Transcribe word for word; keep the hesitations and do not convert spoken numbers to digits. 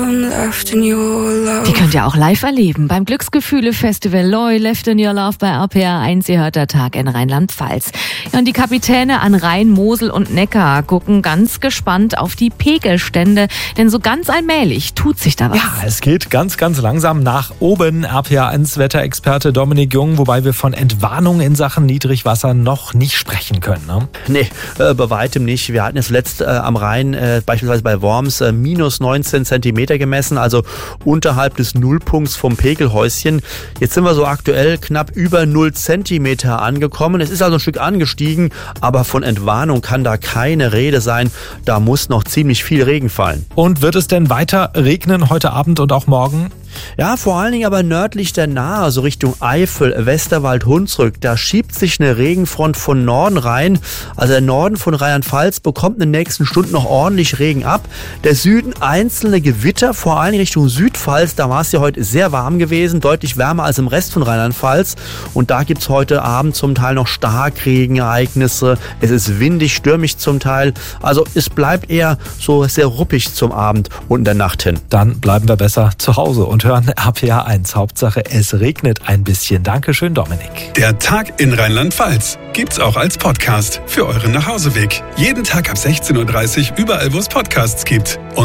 Die könnt ihr auch live erleben beim Glücksgefühle-Festival Loi, Left in Your Love bei R P R eins. Ihr hört der Tag in Rheinland-Pfalz. Ja, und die Kapitäne an Rhein, Mosel und Neckar gucken ganz gespannt auf die Pegelstände, denn so ganz allmählich tut sich da was. Ja, es geht ganz, ganz langsam nach oben. R P R eins Wetterexperte Dominik Jung, wobei wir von Entwarnung in Sachen Niedrigwasser noch nicht sprechen können. Ne? Nee, äh, bei weitem nicht. Wir hatten es letzt äh, am Rhein, äh, beispielsweise bei Worms, äh, minus neunzehn Zentimeter gemessen, also unterhalb des Nullpunkts vom Pegelhäuschen. Jetzt sind wir so aktuell knapp über null Zentimeter angekommen. Es ist also ein Stück angestiegen, aber von Entwarnung kann da keine Rede sein. Da muss noch ziemlich viel Regen fallen. Und wird es denn weiter regnen heute Abend und auch morgen? Ja, vor allen Dingen aber nördlich der Nahe, also Richtung Eifel, Westerwald, Hunsrück. Da schiebt sich eine Regenfront von Norden rein. Also der Norden von Rheinland-Pfalz bekommt in den nächsten Stunden noch ordentlich Regen ab. Der Süden einzelne Gewitter, vor allen Dingen Richtung Südpfalz. Da war es ja heute sehr warm gewesen, deutlich wärmer als im Rest von Rheinland-Pfalz. Und da gibt es heute Abend zum Teil noch Starkregenereignisse. Es ist windig, stürmisch zum Teil. Also es bleibt eher so sehr ruppig zum Abend und in der Nacht hin. Dann bleiben wir besser zu Hause und hören R P R eins. Hauptsache, es regnet ein bisschen. Dankeschön, Dominik. Der Tag in Rheinland-Pfalz gibt's auch als Podcast für euren Nachhauseweg. Jeden Tag ab sechzehn Uhr dreißig überall, wo es Podcasts gibt. Und